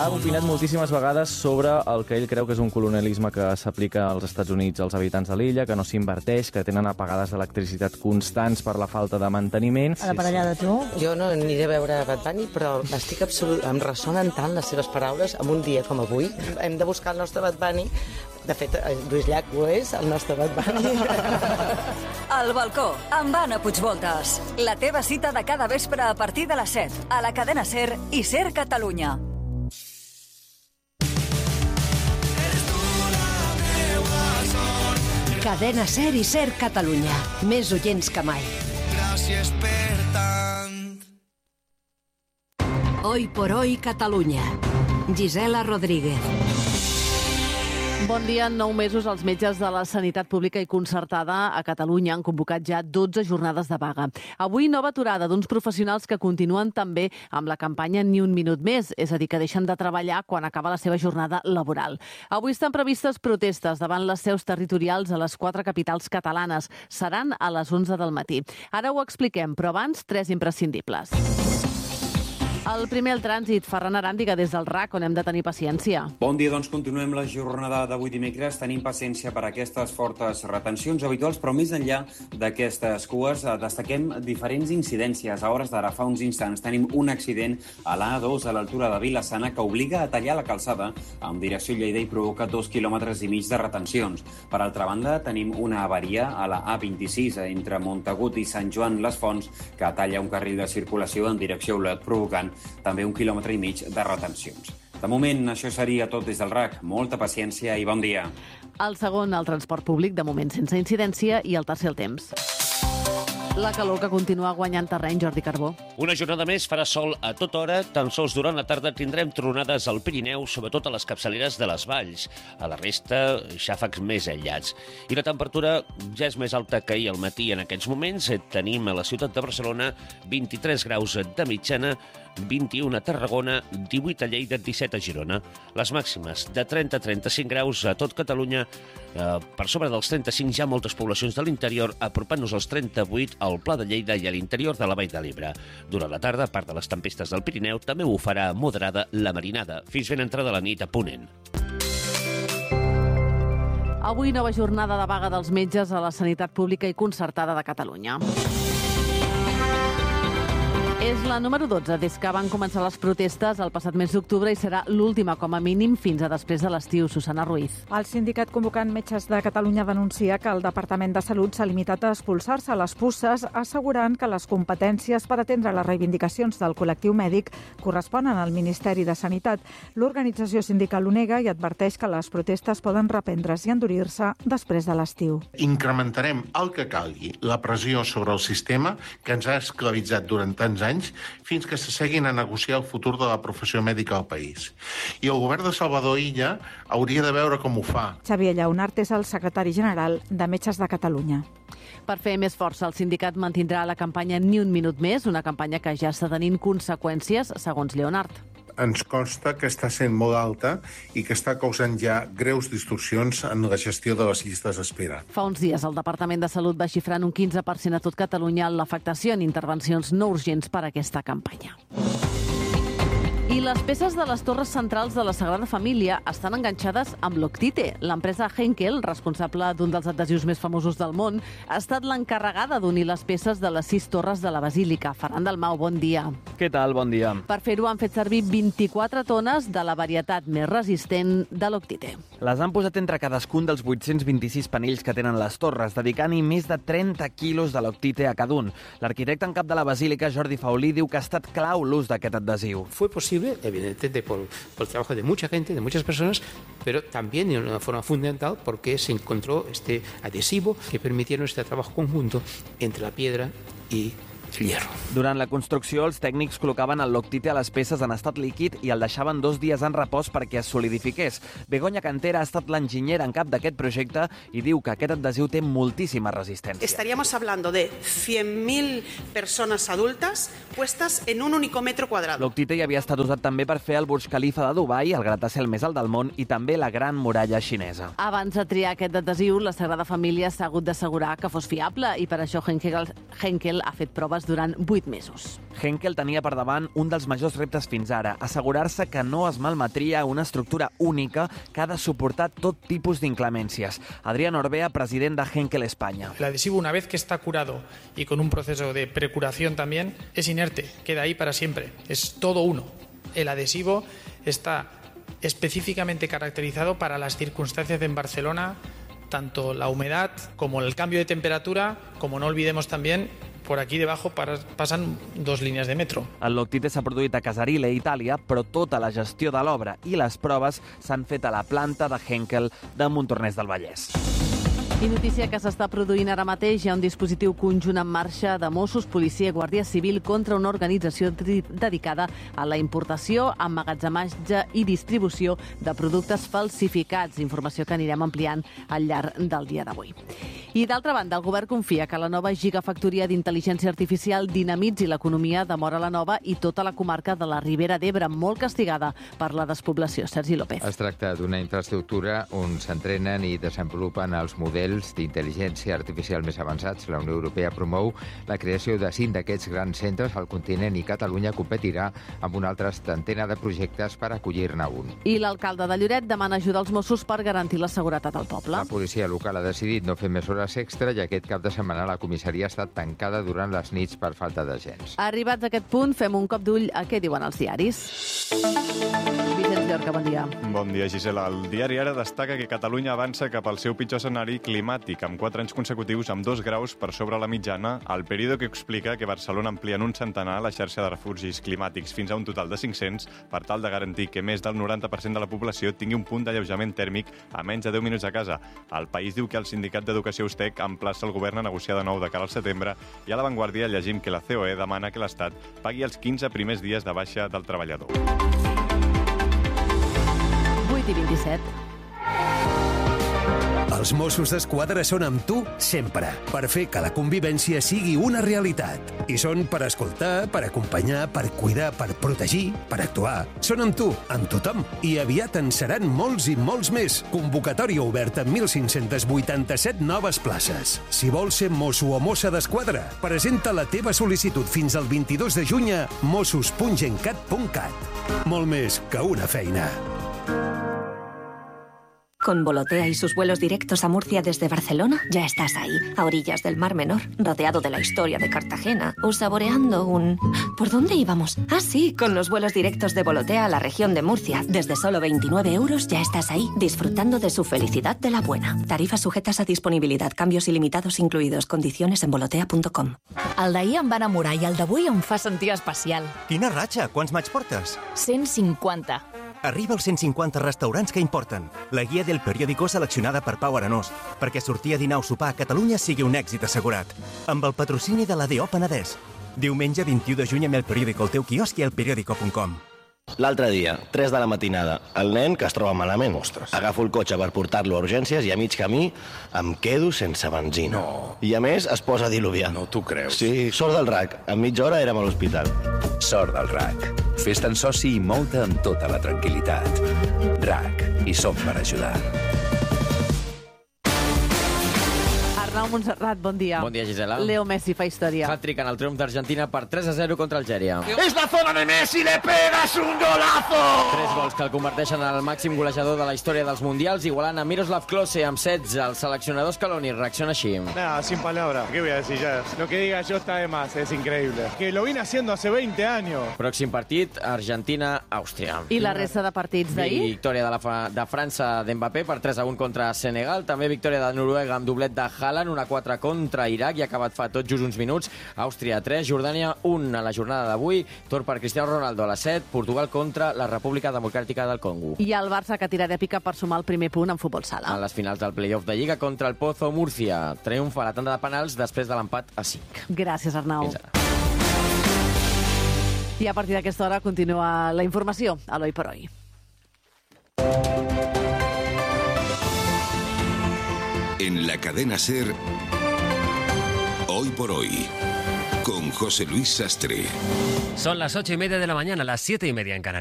ha opinat moltíssimes vegades sobre el que ell creu que és un colonialisme que s'aplica als Estats Units als habitants de l'illa, que no s'inverteix, que tenen apagades d'electricitat constants per la falta de manteniment. A la parellada, tu? Jo no aniré a veure Bad Bunny, però em ressonen tant les seves paraules en un dia com avui. Hem de buscar el nostre Bad Bunny. De fet, Lluís Llach ho és, el nostre Bad Bunny. Al balcó, amb Anna Puigvoltes. La teva cita de cada vespre a partir de les 7, a la cadena SER i SER Catalunya. Cadena SER i SER Catalunya. Més oients que mai. Gràcies per tant. Hoy por hoy Catalunya. Gisela Rodríguez. Bon dia. En 9 mesos, els metges de la sanitat pública i concertada a Catalunya han convocat ja 12 jornades de vaga. Avui, nova aturada d'uns professionals que continuen també amb la campanya Ni un minut més, és a dir, que deixen de treballar quan acaba la seva jornada laboral. Avui estan previstes protestes davant les seus territorials a les 4 capitals catalanes. Seran a les 11 del matí. Ara ho expliquem, però abans, 3 imprescindibles. El primer, el trànsit. Ferran Aràndiga, des del RAC, on hem de tenir paciència. Bon dia, doncs continuem la jornada d'avui dimecres. Tenim paciència per aquestes fortes retencions habituals, però més enllà d'aquestes cues destaquem diferents incidències. A hores d'ara, fa uns instants, tenim un accident a l'A2 a l'altura de Vila-sana que obliga a tallar la calçada amb direcció Lleida i provoca 2,5 quilòmetres de retencions. Per altra banda, tenim una avaria a la A26 entre Montagut i Sant Joan les Fonts que talla un carril de circulació en direcció Olot, provocant també 1,5 quilòmetres de retencions. De moment, això seria tot des del RAC. Molta paciència i bon dia. El segon, el transport públic, de moment sense incidència, i el tercer, el temps. La calor que continua guanyant terreny, Jordi Carbó. Una jornada més farà sol a tota hora. Tan sols durant la tarda tindrem tronades al Pirineu, sobretot a les capçaleres de les valls. A la resta, xàfecs més aïllats. I la temperatura ja és més alta que ahir al matí. En aquests moments tenim a la ciutat de Barcelona 23 graus de mitjana, 21 a Tarragona, 18 a Lleida, 17 a Girona. Les màximes de 30 a 35 graus a tot Catalunya. Per sobre dels 35 ja moltes poblacions de l'interior, apropant-nos als 38 al Pla de Lleida i a l'interior de la Vall de l'Ebre. Durant la tarda, a part de les tempestes del Pirineu, també ho farà moderada la marinada, fins ben entrada la nit a Ponent. Avui, nova jornada de vaga dels metges a la sanitat pública i concertada de Catalunya. És la número 12 des que van començar les protestes el passat mes d'octubre i serà l'última com a mínim fins a després de l'estiu. Susana Ruiz. El sindicat convocant metges de Catalunya denuncia que el Departament de Salut s'ha limitat a expulsar-se les puces, assegurant que les competències per atendre les reivindicacions del col·lectiu mèdic corresponen al Ministeri de Sanitat. L'organització sindical ho nega i adverteix que les protestes poden reprendre's i endurir-se després de l'estiu. Incrementarem el que calgui la pressió sobre el sistema que ens ha esclavitzat durant tants anys fins que s'asseguin a negociar el futur de la professió mèdica al país. I el govern de Salvador Illa hauria de veure com ho fa. Xavier Lleonart és el secretari general de Metges de Catalunya. Per fer més força, el sindicat mantindrà la campanya Ni un minut més, una campanya que ja està tenint conseqüències, segons Lleonart. Ens consta que està sent molt alta i que està causant ja greus distorsions en la gestió de les llistes d'espera. Fa uns dies el Departament de Salut va xifrar en un 15% a tot Catalunya l'afectació en intervencions no urgents per a aquesta campanya. I les peces de les torres centrals de la Sagrada Família estan enganxades amb Loctite. L'empresa Henkel, responsable d'un dels adhesius més famosos del món, ha estat l'encarregada d'unir les peces de les 6 torres de la Basílica. Ferran Dalmau, bon dia. Què tal? Bon dia. Per fer-ho han fet servir 24 tones de la varietat més resistent de Loctite. Les han posat entre cadascun dels 826 panells que tenen les torres, dedicant-hi més de 30 quilos de Loctite a cada un. L'arquitecte en cap de la Basílica, Jordi Faulí, diu que ha estat clau l'ús d'aquest adhesiu. Fue posible, evidentemente, por el trabajo de mucha gente, de muchas personas, pero también de una forma fundamental porque se encontró este adhesivo que permitía nuestro trabajo conjunto entre la piedra y hierro. Durant la construcció, els tècnics col·locaven el Loctite a les peces en estat líquid i el deixaven 2 dies en repòs perquè es solidifiqués. Begoña Cantera ha estat l'enginyera en cap d'aquest projecte i diu que aquest adhesiu té moltíssima resistència. Estaríamos hablando de 100.000 personas adultas puestas en un único metro cuadrado. Loctite ja havia estat usat també per fer el Burj Khalifa de Dubai, el gratacel més alt del món, i també la Gran Muralla xinesa. Abans de triar aquest adhesiu, la Sagrada Família s'ha hagut d'assegurar que fos fiable i per això Henkel ha fet proves obres durant 8 mesos. Henkel tenia per davant un dels majors reptes fins ara, assegurar-se que no es malmetria una estructura única que ha de suportar tot tipus d'inclemències. Adrián Orbea, president de Henkel España. El adhesivo, una vez que está curado y con un proceso de precuración también, es inerte, queda ahí para siempre. Es todo uno. El adhesivo está específicamente caracterizado para las circunstancias en Barcelona, tanto la humedad como el cambio de temperatura, como no olvidemos también, por aquí debajo pasan 2 línies de metro. El Loctite s'ha produït a Casarile, Itàlia, però tota la gestió de l'obra i les proves s'han fet a la planta de Henkel de Montornès del Vallès. I notícia que s'està produint ara mateix. Hi ha un dispositiu conjunt en marxa de Mossos, Policia i Guàrdia Civil contra una organització dedicada a la importació, emmagatzematge i distribució de productes falsificats. Informació que anirem ampliant al llarg del dia d'avui. I d'altra banda, el govern confia que la nova gigafactoria d'intel·ligència artificial dinamitzi l'economia de Móra la Nova i tota la comarca de la Ribera d'Ebre, molt castigada per la despoblació. Sergi López. Es tracta d'una infraestructura on s'entrenen i desenvolupen els models d'intel·ligència artificial més avançats. La Unió Europea promou la creació de 5 d'aquests grans centres al continent i Catalunya competirà amb una altra centena de projectes per acollir-ne un. I l'alcalde de Lloret demana ajuda als Mossos per garantir la seguretat al poble. La policia local ha decidit no fer més hores extra i aquest cap de setmana la comissaria ha estat tancada durant les nits per falta d'agents. Arribats a aquest punt, fem un cop d'ull a què diuen els diaris. Vicenç Llorca, bon dia. Bon dia, Gisela. El diari Ara destaca que Catalunya avança cap al seu pitjor escenari climàtic, amb 4 anys consecutius amb 2 graus per sobre la mitjana. El període que explica que Barcelona amplia en un centenar la xarxa de refugis climàtics fins a un total de 500 per tal de garantir que més del 90% de la població tingui un punt d'alleujament tèrmic a menys de 10 minuts a casa. El País diu que el sindicat d'Educació USTEC emplaça el govern a negociar de nou de cara al setembre i a La Vanguardia llegim que la COE demana que l'Estat pagui els 15 primers dies de baixa del treballador. 8:27. Els Mossos d'Esquadra són amb tu sempre, per fer que la convivència sigui una realitat. I són per escoltar, per acompanyar, per cuidar, per protegir, per actuar. Són amb tu, amb tothom. I aviat en seran molts i molts més. Convocatòria oberta amb 1.587 noves places. Si vols ser mosso o mossa d'Esquadra, presenta la teva sol·licitud fins al 22 de juny a mossos.gencat.cat. Molt més que una feina. Con Volotea y sus vuelos directos a Murcia desde Barcelona, ya estás ahí, a orillas del Mar Menor, rodeado de la historia de Cartagena, o saboreando un... ¿Por dónde íbamos? Ah, sí, con los vuelos directos de Volotea a la región de Murcia. Desde solo 29 euros ya estás ahí, disfrutando de su felicidad de la buena. Tarifas sujetas a disponibilitat, canvios il·limitats incluïdos, condiciones en volotea.com. El d'ahir em va enamorar i el d'avui em fa sentir especial. Quina ratxa! Quants maig portes? 150. Arriba als 150 restaurants que importen. La guia del periòdico seleccionada per Pau Arenós, perquè sortir a dinar o sopar a Catalunya sigui un èxit assegurat. Amb el patrocini de l'ADO Penedès. Diumenge 21 de juny amb el periòdico al teu quiosc i al periòdico.com. L'altre dia, 3 de la matinada, el nen que es troba malament. Ostres. Agafo el cotxe per portar-lo a urgències i a mig camí em quedo sense benzina. No. I a més es posa a diluviar. No t'ho creus. Sí, sort del RAC. En mitja hora érem a l'hospital. Sort del RAC. Fes-te'n soci i mou-te amb tota la tranquil·litat. RAC. I som per ajudar. Arnau Montserrat, bon dia. Bon dia, Gisela. Leo Messi fa història. Hat-trick en el triomf d'Argentina per 3-0 contra Algèria. ¡Es la zona de Messi! ¡Le pegas un golazo! 3 gols que el converteixen en el màxim golejador de la història dels Mundials, igualant a Miroslav Klose amb 16. El seleccionador Scaloni reacciona així. Nada, sin palabras. ¿Qué voy a decir ya? Lo que diga yo está de más, es increíble. Que lo vine haciendo hace 20 años. Pròxim partit, Argentina-Àustria. I la resta de partits d'ahir? Victòria de França d'Mbappé per 3-1 contra Senegal. També victòria de Noruega amb doblet de Haaland, 1-4 contra Iraq i ha acabat fa tot just uns minuts. Àustria 3, Jordània 1 a la jornada d'avui. Torn per Cristiano Ronaldo a les 7. Portugal contra la República Democràtica del Congo. I el Barça que tira d'èpica per sumar el primer punt en futbol sala. A les finals del play-off de Lliga contra el Pozo Múrcia. Triomfa a la tanda de penals després de l'empat a 5. Gràcies, Arnau. Fins ara. I a partir d'aquesta hora continua la informació a l'Hoy por Hoy. En la cadena SER, Hoy por Hoy, con José Luis Sastre. Son las 8:30 de la mañana, las 7:30 en Canarias.